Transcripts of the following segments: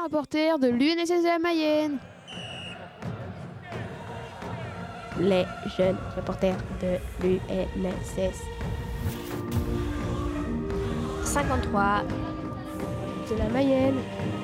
reporters de l'UNSS de la Mayenne. Les jeunes reporters de l'UNSS 53 de la Mayenne.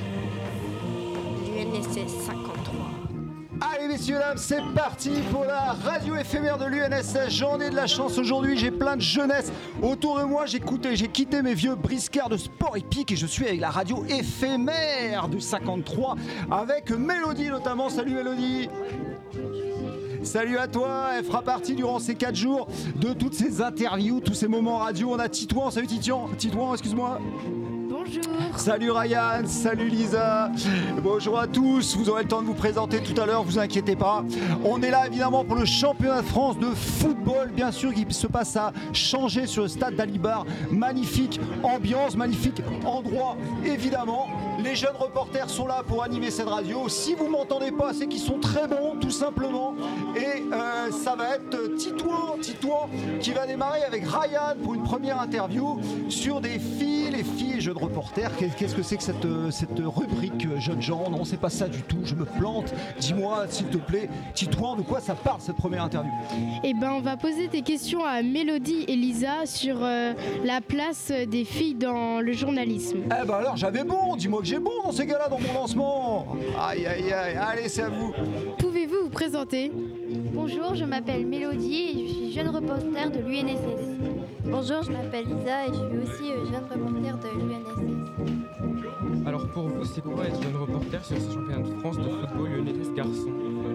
L'UNSS 53. Allez messieurs dames, c'est parti pour la radio éphémère de l'UNSS. J'en ai de la chance aujourd'hui, j'ai plein de jeunesse autour de moi. J'ai quitté mes vieux briscards de sport hippique et je suis avec la radio éphémère du 53 avec Mélodie notamment. Salut Mélodie. Salut à toi, elle fera partie durant ces 4 jours de toutes ces interviews, tous ces moments radio. On a Titouan, salut Titouan, excuse-moi. Bonjour. Salut Ryan, salut Lisa, bonjour à tous, vous aurez le temps de vous présenter tout à l'heure, vous inquiétez pas. On est là évidemment pour le championnat de France de football, bien sûr, qui se passe à changer sur le stade d'Alibar. Magnifique ambiance, magnifique endroit, évidemment. Les jeunes reporters sont là pour animer cette radio. Si vous m'entendez pas, c'est qu'ils sont très bons, tout simplement. Et ça va être Titouan qui va démarrer avec Ryan pour une première interview sur des filles, les filles jeunes reporters. Qu'est-ce que c'est que cette rubrique jeunes gens? Non, c'est pas ça du tout, je me plante. Dis-moi, s'il te plaît, Titouan, de quoi ça parle cette première interview? Eh ben, on va poser des questions à Mélodie et Lisa sur la place des filles dans le journalisme. Eh ben alors, j'avais bon, dis-moi que j'ai bon dans ces gars-là dans mon lancement. Aïe, aïe, aïe, allez, c'est à vous. Pouvez-vous vous présenter? Bonjour, je m'appelle Mélodie et je suis jeune reporter de l'UNSS. Bonjour, je m'appelle Lisa et je suis aussi jeune reporter de l'UNSS. Alors pour vous, c'est quoi être jeune reporter sur ce championnat de France de football UNSS garçon?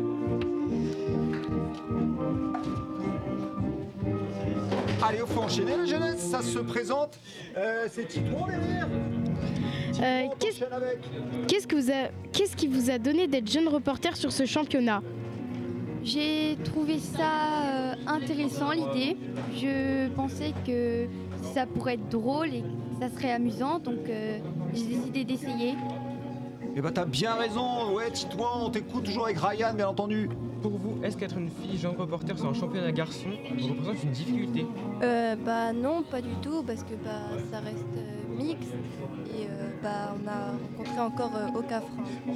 Allez, il faut enchaîner la jeunesse, ça se présente. C'est Titouan derrière. Qu'est-ce qui vous a donné d'être jeune reporter sur ce championnat? J'ai trouvé ça intéressant l'idée. Je pensais que ça pourrait être drôle et que ça serait amusant, donc j'ai décidé d'essayer. Eh ben t'as bien raison, ouais Titouan, on t'écoute toujours avec Ryan bien entendu. Pour vous, est-ce qu'être une fille jeune reporter sur un championnat garçon représente une difficulté? Bah non, pas du tout, parce que ça reste mixte et on a rencontré encore aucun frein.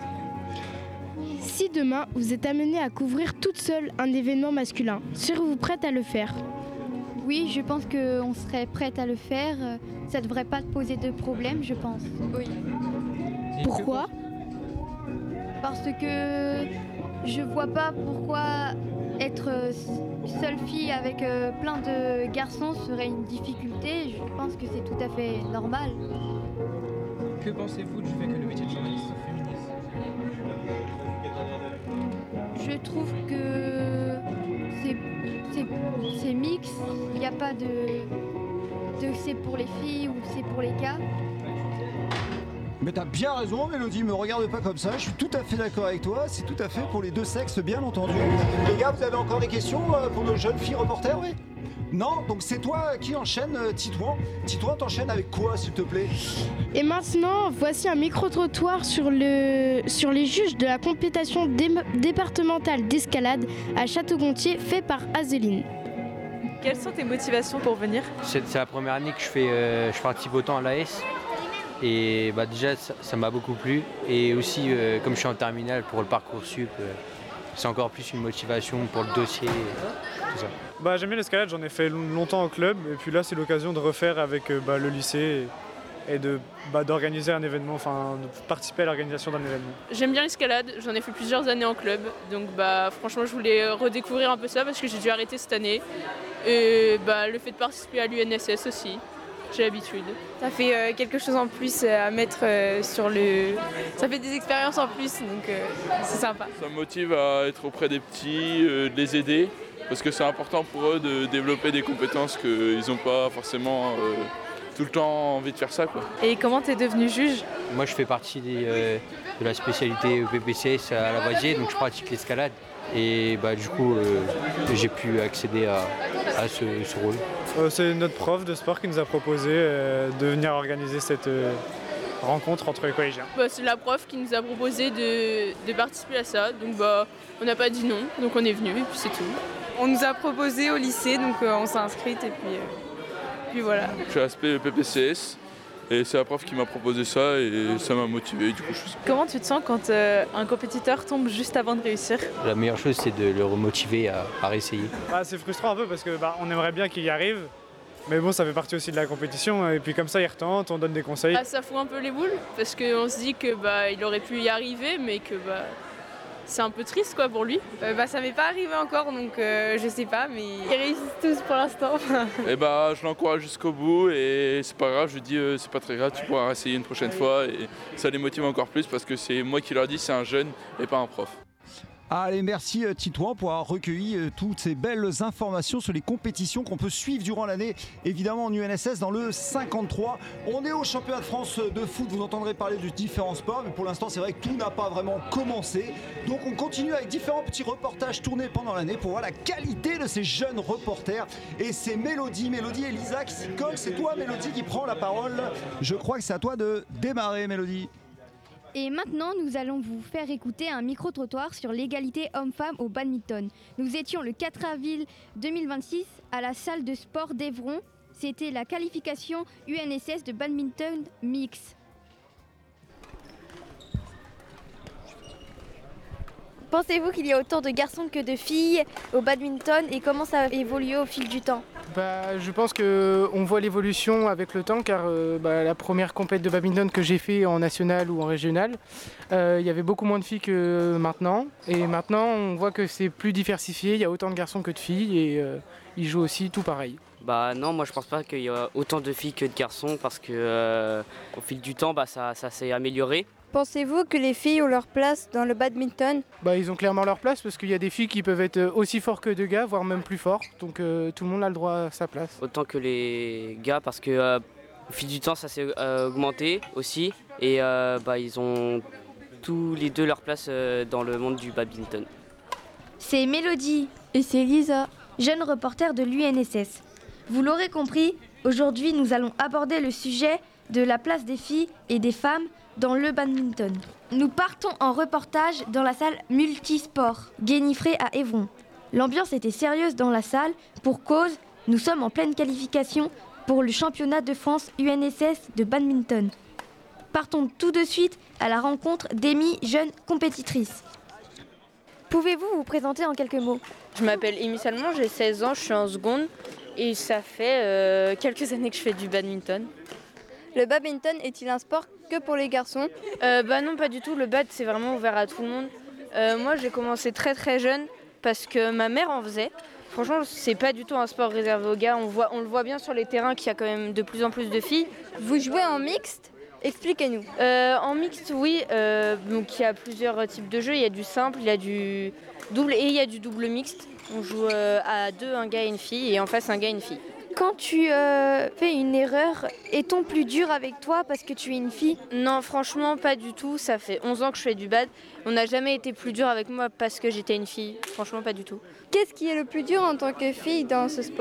Si demain vous êtes amenée à couvrir toute seule un événement masculin, serez-vous prête à le faire? Oui, je pense qu'on serait prête à le faire. Ça ne devrait pas poser de problème, je pense. Oui. Pourquoi? Parce que je vois pas pourquoi être seule fille avec plein de garçons serait une difficulté. Je pense que c'est tout à fait normal. Que pensez-vous du fait que le métier de journaliste se féminise? Je trouve que c'est mixte. Il n'y a pas de c'est pour les filles ou c'est pour les gars. Mais t'as bien raison Mélodie, me regarde pas comme ça, je suis tout à fait d'accord avec toi, c'est tout à fait pour les deux sexes bien entendu. Les gars, vous avez encore des questions pour nos jeunes filles reporters, oui? Non, donc c'est toi qui enchaîne Titouan. Titouan, t'enchaînes avec quoi s'il te plaît? Et maintenant, voici un micro-trottoir sur les juges de la compétition départementale d'escalade à Château-Gontier fait par Azeline. Quelles sont tes motivations pour venir? C'est la première année que je participe autant à l'AS. Et déjà ça m'a beaucoup plu et aussi comme je suis en terminale pour le Parcoursup, c'est encore plus une motivation pour le dossier, tout ça. J'aime bien l'escalade, j'en ai fait longtemps au club et puis là c'est l'occasion de refaire avec le lycée et d'organiser un événement, de participer à l'organisation d'un événement. J'aime bien l'escalade, j'en ai fait plusieurs années en club, donc franchement je voulais redécouvrir un peu ça parce que j'ai dû arrêter cette année et le fait de participer à l'UNSS aussi. J'ai l'habitude. Ça fait quelque chose en plus à mettre sur le... Ça fait des expériences en plus, donc c'est sympa. Ça me motive à être auprès des petits, de les aider, parce que c'est important pour eux de développer des compétences qu'ils n'ont pas forcément tout le temps envie de faire ça, quoi. Et comment t'es devenu juge? Moi je fais partie de la spécialité PPCS à Lavoisier, donc je pratique l'escalade. Et du coup j'ai pu accéder à ce rôle. C'est notre prof de sport qui nous a proposé de venir organiser cette rencontre entre les collégiens. C'est la prof qui nous a proposé de participer à ça, donc on n'a pas dit non, donc on est venu et puis c'est tout. On nous a proposé au lycée, donc on s'est inscrite et puis voilà. Je suis aspect PPCS Et c'est la prof qui m'a proposé ça et ça m'a motivé, du coup je fais ça. Comment tu te sens quand un compétiteur tombe juste avant de réussir? La meilleure chose, c'est de le remotiver à réessayer. C'est frustrant un peu parce que on aimerait bien qu'il y arrive. Mais bon, ça fait partie aussi de la compétition. Et puis comme ça, il retente, on donne des conseils. Ça fout un peu les boules parce qu'on se dit que il aurait pu y arriver, mais que c'est un peu triste quoi pour lui. Ça m'est pas arrivé encore, donc je sais pas, mais ils réussissent tous pour l'instant. Et je l'encourage jusqu'au bout et c'est pas grave, je lui dis c'est pas très grave, tu pourras essayer une prochaine fois et ça les motive encore plus parce que c'est moi qui leur dis, c'est un jeune et pas un prof. Allez, merci Titouan pour avoir recueilli toutes ces belles informations sur les compétitions qu'on peut suivre durant l'année, évidemment en UNSS dans le 53. On est au championnat de France de foot, vous entendrez parler de différents sports, mais pour l'instant c'est vrai que tout n'a pas vraiment commencé. Donc on continue avec différents petits reportages tournés pendant l'année pour voir la qualité de ces jeunes reporters. Et c'est Mélodie et Lisa qui s'y collent. C'est toi Mélodie qui prend la parole. Je crois que c'est à toi de démarrer Mélodie. Et maintenant, nous allons vous faire écouter un micro-trottoir sur l'égalité homme-femme au badminton. Nous étions le 4 avril 2026 à la salle de sport d'Evron. C'était la qualification UNSS de badminton mix. Pensez-vous qu'il y a autant de garçons que de filles au badminton et comment ça a évolué au fil du temps ? Je pense qu'on voit l'évolution avec le temps car la première compète de badminton que j'ai fait en national ou en régional, il y avait beaucoup moins de filles que maintenant. Et maintenant on voit que c'est plus diversifié, il y a autant de garçons que de filles et ils jouent aussi tout pareil. Non, moi je pense pas qu'il y a autant de filles que de garçons parce que au fil du temps ça s'est amélioré. Pensez-vous que les filles ont leur place dans le badminton ? Ils ont clairement leur place parce qu'il y a des filles qui peuvent être aussi forts que de gars, voire même plus forts. Donc tout le monde a le droit à sa place. Autant que les gars parce que au fil du temps ça s'est augmenté aussi. Et ils ont tous les deux leur place dans le monde du badminton. C'est Mélodie et c'est Lisa, jeunes reporters de l'UNSS. Vous l'aurez compris, aujourd'hui nous allons aborder le sujet de la place des filles et des femmes dans le badminton. Nous partons en reportage dans la salle multisport, Guénifré à Évron. L'ambiance était sérieuse dans la salle, pour cause, nous sommes en pleine qualification pour le championnat de France UNSS de badminton. Partons tout de suite à la rencontre d'Amy, jeune compétitrice. Pouvez-vous vous présenter en quelques mots ? Je m'appelle Amy Salmon, j'ai 16 ans, je suis en seconde et ça fait quelques années que je fais du badminton. Le badminton est-il un sport que pour les garçons ? Non, pas du tout. Le bad, c'est vraiment ouvert à tout le monde. Moi, j'ai commencé très très jeune parce que ma mère en faisait. Franchement, c'est pas du tout un sport réservé aux gars. On le voit bien sur les terrains qu'il y a quand même de plus en plus de filles. Vous jouez en mixte ? Expliquez-nous. En mixte, oui. Donc il y a plusieurs types de jeux. Il y a du simple, il y a du double et il y a du double mixte. On joue à deux, un gars et une fille, et en face un gars et une fille. Quand tu fais une erreur, est-on plus dur avec toi parce que tu es une fille ? Non, franchement, pas du tout. Ça fait 11 ans que je fais du bad. On n'a jamais été plus dur avec moi parce que j'étais une fille. Franchement, pas du tout. Qu'est-ce qui est le plus dur en tant que fille dans ce sport ?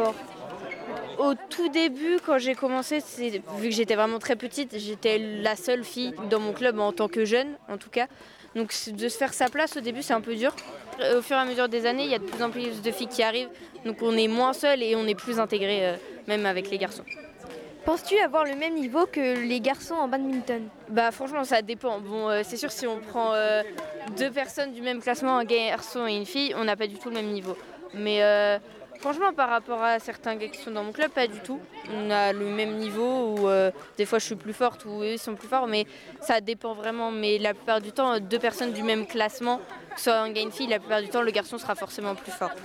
Au tout début, quand j'ai commencé, vu que j'étais vraiment très petite, j'étais la seule fille dans mon club en tant que jeune, en tout cas. Donc de se faire sa place au début, c'est un peu dur. Au fur et à mesure des années, il y a de plus en plus de filles qui arrivent. Donc on est moins seul et on est plus intégré, même avec les garçons. Penses-tu avoir le même niveau que les garçons en badminton ? Franchement, ça dépend. C'est sûr, si on prend deux personnes du même classement, un garçon et une fille, on n'a pas du tout le même niveau. Mais franchement, par rapport à certains gars qui sont dans mon club, pas du tout. On a le même niveau où des fois je suis plus forte ou eux sont plus forts, mais ça dépend vraiment. Mais la plupart du temps, deux personnes du même classement, que ce soit un gars et une fille, la plupart du temps, le garçon sera forcément plus fort.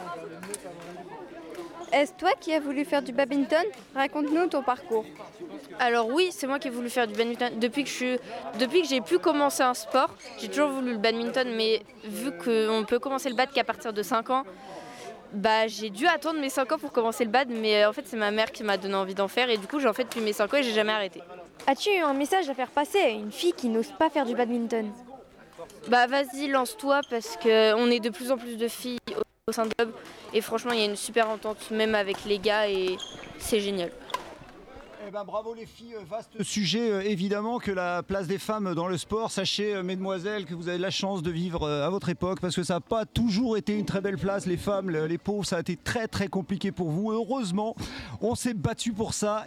Est-ce toi qui as voulu faire du badminton ? Raconte-nous ton parcours. Alors oui, c'est moi qui ai voulu faire du badminton. Depuis que j'ai pu commencer un sport, j'ai toujours voulu le badminton, mais vu qu'on peut commencer le bad qu'à partir de 5 ans, j'ai dû attendre mes 5 ans pour commencer le bad, mais en fait c'est ma mère qui m'a donné envie d'en faire et du coup j'en fais depuis mes 5 ans et j'ai jamais arrêté. As-tu eu un message à faire passer à une fille qui n'ose pas faire du badminton ? Vas-y, lance-toi parce qu'on est de plus en plus de filles au sein de club et franchement il y a une super entente même avec les gars et c'est génial. Eh ben bravo les filles, vaste sujet évidemment que la place des femmes dans le sport. Sachez mesdemoiselles que vous avez la chance de vivre à votre époque parce que ça n'a pas toujours été une très belle place. Les femmes, les pauvres, ça a été très très compliqué pour vous. Heureusement, on s'est battu pour ça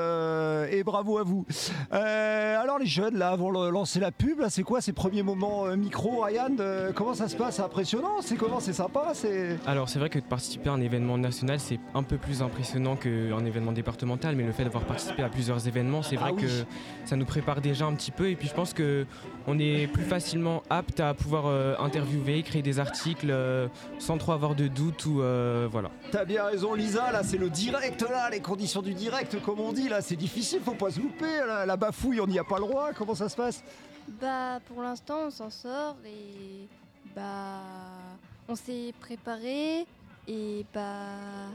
et bravo à vous. Alors les jeunes là, avant de lancer la pub, là, c'est quoi ces premiers moments micro, Ryan? Comment ça se passe? C'est impressionnant? C'est comment? C'est sympa? Alors c'est vrai que de participer à un événement national c'est un peu plus impressionnant qu'un événement départemental, mais le fait d'avoir participé à plusieurs événements, c'est vrai que ça nous prépare déjà un petit peu et puis je pense qu'on est plus facilement apte à pouvoir interviewer, créer des articles sans trop avoir de doute ou voilà. T'as bien raison Lisa, là c'est le direct là, les conditions du direct comme on dit là, c'est difficile, faut pas se louper, là, la bafouille on n'y a pas le droit, comment ça se passe? Bah pour l'instant on s'en sort et bah on s'est préparé et bah...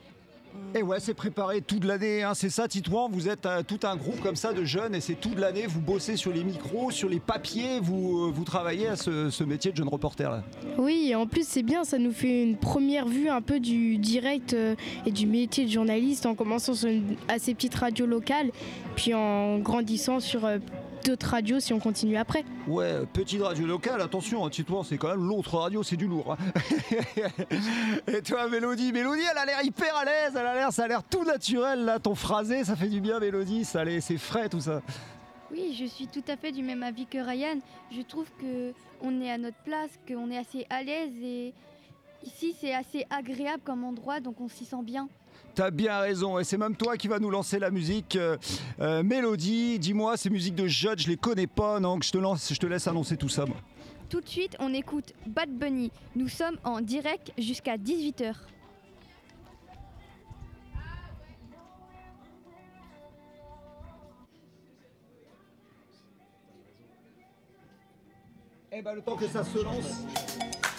Et ouais, c'est préparé toute l'année, hein, c'est ça Titouan, vous êtes tout un groupe comme ça de jeunes et c'est toute l'année, vous bossez sur les micros, sur les papiers, vous travaillez à ce métier de jeune reporter là. Oui, et en plus c'est bien, ça nous fait une première vue un peu du direct et du métier de journaliste en commençant sur une assez petite radio locale, puis en grandissant sur d'autres radios si on continue après. Ouais, petite radio locale, attention, Titouan, c'est quand même l'autre radio, c'est du lourd. Hein. Et toi, Mélodie, elle a l'air hyper à l'aise, ça a l'air tout naturel, là, ton phrasé, ça fait du bien, Mélodie, c'est frais tout ça. Oui, je suis tout à fait du même avis que Ryan. Je trouve qu'on est à notre place, qu'on est assez à l'aise et ici c'est assez agréable comme endroit, donc on s'y sent bien. T'as bien raison, et c'est même toi qui vas nous lancer la musique. Mélodie, dis-moi, ces musiques de jeunes, je les connais pas, donc je te laisse annoncer tout ça. Moi. Tout de suite, on écoute Bad Bunny. Nous sommes en direct jusqu'à 18h. Eh ben le temps que ça se lance...